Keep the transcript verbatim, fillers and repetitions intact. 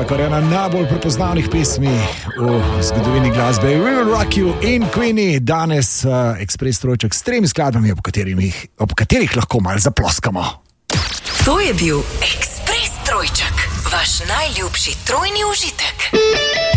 vsekakor ena najbolj prepoznavnih pesmi v zgodovini glasbe. We Will Rock You in Queenie. Danes uh, ekspres trojček s tremi skladbami, ob katerih, ob katerih lahko malo zaploskamo. To je bil ekspres trojček, vaš najljubši trojni užitek.